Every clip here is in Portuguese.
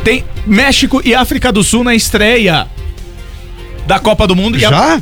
Tem México e África do Sul na estreia da Copa do Mundo. Já?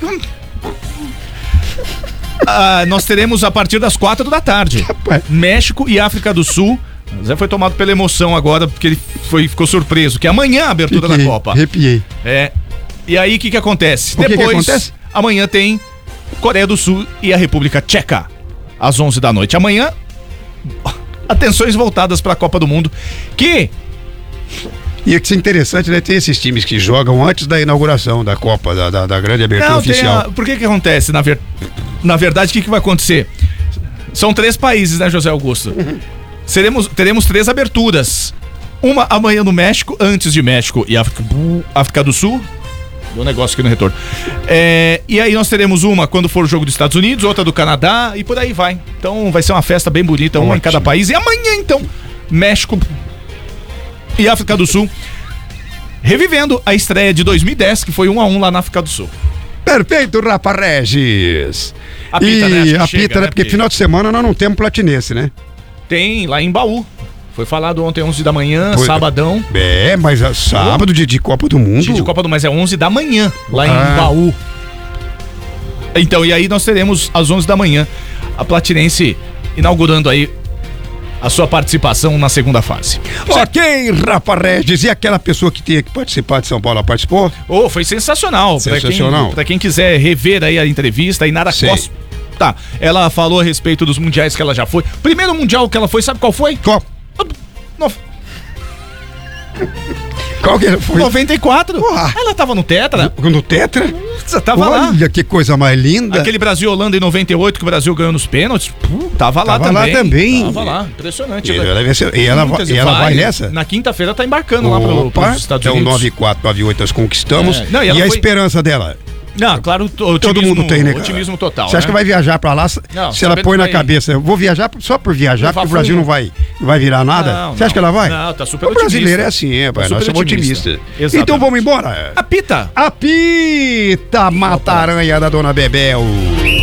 Nós teremos a partir das 4 da tarde. Rapaz. México e África do Sul. Zé foi tomado pela emoção agora, porque ele ficou surpreso, que amanhã a abertura da Copa. Arrepiei. E aí o que acontece? O que Depois, acontece? amanhã tem Coreia do Sul e a República Tcheca, às 11 da noite. Amanhã, atenções voltadas para a Copa do Mundo, que... E o que é interessante, né? Tem esses times que jogam antes da inauguração da Copa, da grande abertura oficial. Por que acontece? Na verdade, o que vai acontecer? São 3 países, né, José Augusto? Teremos 3 aberturas. Uma amanhã no México, antes de México e África do Sul. Deu um negócio aqui no retorno. E aí nós teremos uma quando for o jogo dos Estados Unidos, outra do Canadá e por aí vai. Então vai ser uma festa bem bonita, uma em cada país. E amanhã, então, México e África do Sul, revivendo a estreia de 2010, que foi 1-1 lá na África do Sul. Perfeito, Rafa Regis. Apita, né? Apita, né? Porque final de semana nós não temos Platinense, né? Tem lá em Baú. Foi falado ontem, 11 da manhã, sabadão. Mas sábado de Copa do Mundo. De Copa do Mundo, mas é 11 da manhã, lá em Baú. Então, e aí nós teremos às 11 da manhã a Platinense inaugurando aí a sua participação na segunda fase. Ok, Rafa Regis. E aquela pessoa que tinha que participar de São Paulo, ela participou? Foi sensacional. Sensacional. Pra quem quiser rever aí a entrevista, a Inara Costa. Tá, ela falou a respeito dos mundiais que ela já foi. Primeiro mundial que ela foi, sabe qual foi? Qual? Qual que foi? 94. Porra. Ela tava no Tetra. No Tetra? Você tava lá. Olha que coisa mais linda. Aquele Brasil Holanda em 98 que o Brasil ganhou nos pênaltis. Tava lá também. Tava lá, impressionante. E ela vai nessa? Na quinta-feira tá embarcando lá pros Estados Unidos. Então 94, 98 nós conquistamos. Não, e a esperança dela? Não, claro, todo mundo tem, né, cara? Otimismo total. Você acha que vai viajar pra lá? Não, se ela põe na cabeça, eu vou viajar só por viajar, porque o Brasil não vai virar nada? Você acha que ela vai? Não, tá super otimista. O brasileiro é assim, pai. Nós somos otimistas. Então vamos embora. Apita, Mata-aranha da Dona Bebel.